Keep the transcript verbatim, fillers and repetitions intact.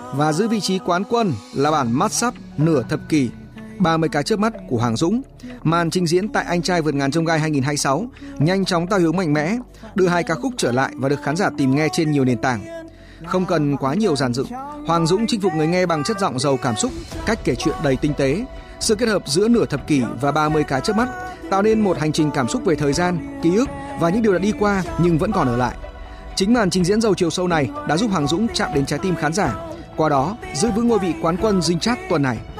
Và giữ vị trí quán quân là bản Mắt Sắp nửa thập kỷ ba mươi cái chớp mắt của Hoàng Dũng. Màn trình diễn tại Anh trai vượt ngàn chông gai hai không hai sáu nhanh chóng tạo hướng mạnh mẽ, đưa hai ca khúc trở lại và được khán giả tìm nghe trên nhiều nền tảng. Không cần quá nhiều dàn dựng, Hoàng Dũng chinh phục người nghe bằng chất giọng giàu cảm xúc, cách kể chuyện đầy tinh tế. Sự kết hợp giữa nửa thập kỷ và ba mươi cái chớp mắt tạo nên một hành trình cảm xúc về thời gian, ký ức và những điều đã đi qua nhưng vẫn còn ở lại. Chính màn trình diễn giàu chiều sâu này đã giúp Hoàng Dũng chạm đến trái tim khán giả, qua đó giữ vững ngôi vị quán quân Dinh Chart tuần này.